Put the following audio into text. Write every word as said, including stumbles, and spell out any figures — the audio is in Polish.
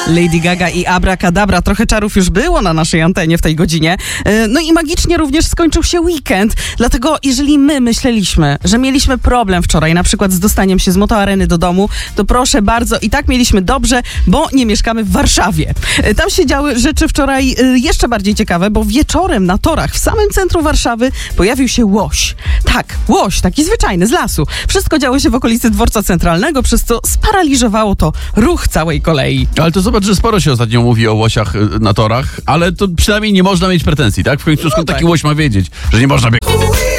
Lady Gaga i Abracadabra. Trochę czarów już było na naszej antenie w tej godzinie. No i magicznie również skończył się weekend. Dlatego jeżeli my myśleliśmy, że mieliśmy problem wczoraj, na przykład z dostaniem się z Motoareny do domu, to proszę bardzo, i tak mieliśmy dobrze, bo nie mieszkamy w Warszawie. Tam się działy rzeczy wczoraj jeszcze bardziej ciekawe, bo wieczorem na torach w samym centrum Warszawy pojawił się łoś. Tak, łoś, taki zwyczajny, z lasu. Wszystko działo się w okolicy Dworca Centralnego, przez co sparaliżowało to ruch całej kolei. Ale to zobacz, że sporo się ostatnio mówi o łosiach na torach, ale to przynajmniej nie można mieć pretensji, tak? W końcu skąd no tak. taki łoś ma wiedzieć, że nie można biegać.